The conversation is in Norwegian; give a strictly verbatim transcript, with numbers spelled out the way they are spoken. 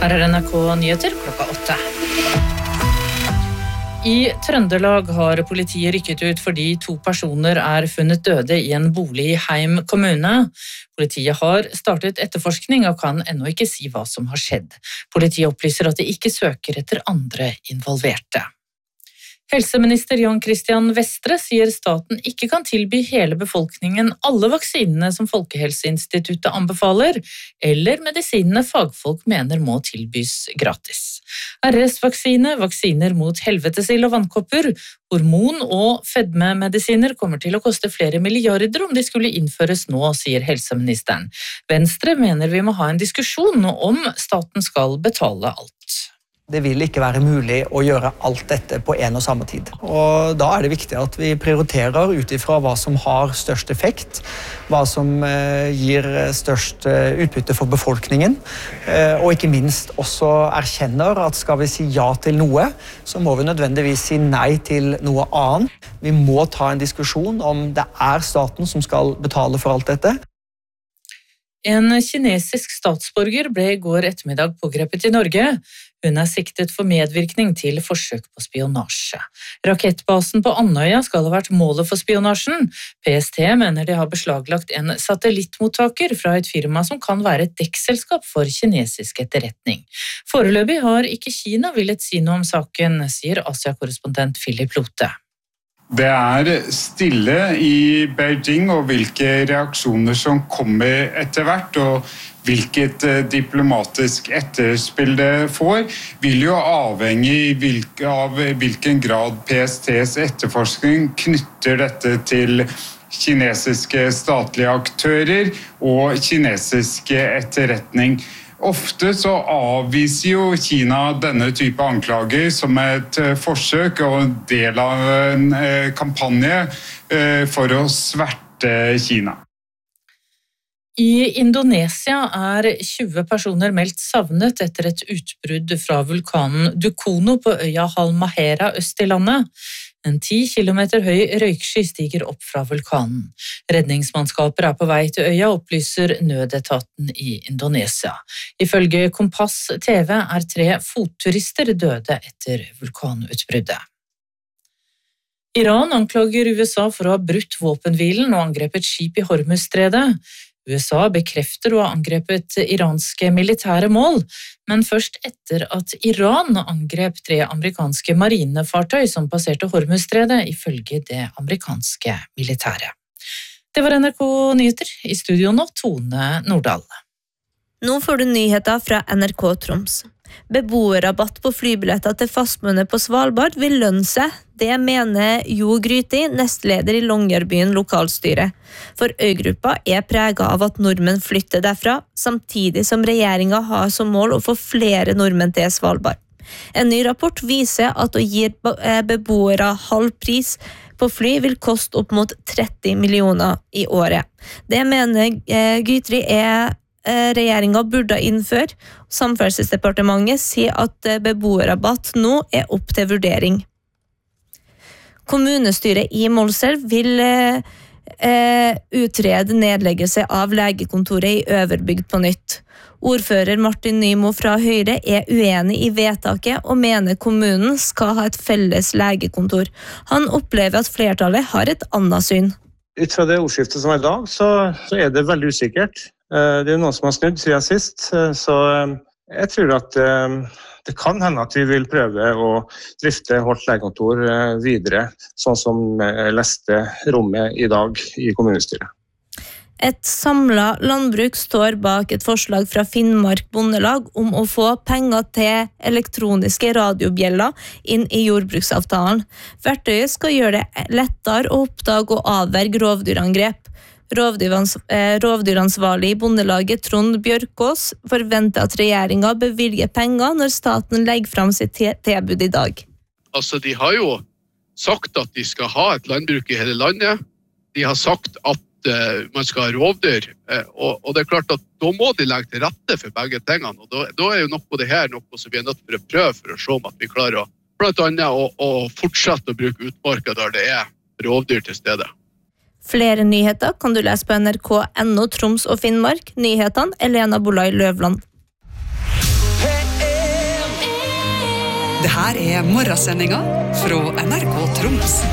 Her er N R K Nyheter klokka åtte. I Trøndelag har politiet rykket ut fordi to personer er funnet døde i en bolig i Heim kommune. Politiet har startet etterforskning og kan ennå ikke si hva som har skjedd. Politiet opplyser at de ikke søker etter andre involverte. Helseminister Jan Christian Vestre sier staten ikke kan tilby hele befolkningen alle vaksinene som Folkehelseinstituttet anbefaler, eller medisinene fagfolk mener må tilbys gratis. R S-vaksine, vaksiner mot helvetesild og vannkopper, hormon- og fedmemedisiner kommer til å koste flere milliarder om de skulle innføres nå, sier helseministeren. Venstre mener vi må ha en diskusjon om staten skal betale alt. Det vil ikke være mulig å gjøre alt dette på en og samme tid. Og da er det viktig at vi prioriterer ut ifra hva som har størst effekt, hva som gir størst utbytte for befolkningen, og ikke minst også erkjenner at skal vi si ja til noe, så må vi nødvendigvis si nei til noe annet. Vi må ta en diskusjon om det er staten som skal betale for alt dette. En kinesisk statsborger ble i går ettermiddag pågrepet i Norge. Hun er siktet for medvirkning til forsøk på spionasje. Rakettbasen på Andøya skal ha vært målet for spionasjen. P S T mener de har beslaglagt en satellittmottaker fra et firma som kan være et dekkselskap for kinesisk etterretning. Foreløpig har ikke Kina villet si noe om saken, sier Asia-korrespondent Philip Lote. Det er stille i Beijing, og hvilke reaksjoner som kommer etter hvert, og hvilket diplomatisk etterspill det får, vil jo avhenge av hvilken grad P S T's etterforskning knytter dette til kinesiske statlige aktører og kinesiske etterretning. Ofte så avviser jo Kina denne type anklager som et forsøk og en del av en kampanje for å sverte Kina. I Indonesia er tjue personer meldt savnet etter et utbrudd fra vulkanen Dukono på øya Halmahera øst i landet. En ti kilometer høy røyksky stiger opp fra vulkanen. Redningsmannskaper er på vei til øya, opplyser nødetaten i Indonesia. Ifølge Kompass T V er tre fotturister døde etter vulkanutbruddet. Iran anklager U S A for å ha brutt våpenhvilen og angrepet skip i Hormuzstredet. U S A bekrefter å ha angrepet iranske militære mål, men først etter at Iran angrep tre amerikanske marinefartøy som passerte Hormuzstredet, ifølge det amerikanske militæret. Det var N R K Nyheter, i studio nå Tone Nordahl. Nå får du nyheter fra N R K Troms. Beboerrabatt på flybilletter til fastboende på Svalbard vil lønne seg. Det mener Jo Gryti, nestleder i Longyearbyen lokalstyre. For øygruppa er preget av at nordmenn flytter derfra, samtidig som regjeringen har som mål å få flere nordmenn til Svalbard. En ny rapport viser at å gi beboere halv pris på fly vil koste opp mot tretti millioner i året. Det mener Gytri er regjeringen burde innføre. Samferdselsdepartementet sier at beboerrabatt nå er opp til vurdering. Kommunestyret i Målselv vil eh, utrede nedleggelse av legekontoret i Øverbygd på nytt. Ordfører Martin Nymo fra Høyre er uenig i vedtaket og mener kommunen skal ha et felles legekontor. Han opplever at flertallet har et annet syn. Ut fra det ordskiftet som er i dag, så, så er det veldig usikkert. Det er noen som har snudd siden sist, så jeg tror at det kan hende at vi vil prøve å drifte Holt legekontor videre, sånn som leste rommet i dag i kommunestyret. Et samlet landbruk står bak et forslag fra Finnmark Bondelag om å få penger til elektroniske radiobjeller inn i jordbruksavtalen. Verktøyet skal gjøre det lettere å oppdage og avverge rovdyrangrep. Rovdyrans, eh, rovdyransvarlig i Bondelaget Trond Bjørkås forventer at regjeringen bevilger penger når staten legger frem sitt tilbud i dag. Altså, de har jo sagt at de skal ha et landbruk i hele landet. De har sagt at uh, man skal ha rovdyr, uh, og, og det er klart at da må de legge til rette for begge tingene. Og da, da er jo noe på det her noe som vi er nødt til å prøve for å se om at vi klarer å, blant annet å, å fortsette å bruke utmarka der det er rovdyr til stede. Flere nyheter kan du lese på N R K punktum no Troms og Finnmark. Nyhetene Elena Bolai Løvland. P Det her er morgensendinga fra N R K Troms.